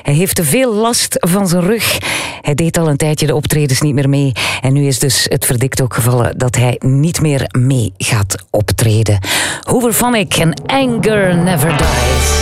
Hij heeft te veel last van zijn rug. Hij deed al een tijdje de optredens niet meer mee. En nu is dus het verdict ook gevallen dat hij niet meer mee gaat optreden. Hooverphonic en Anger Never Dies.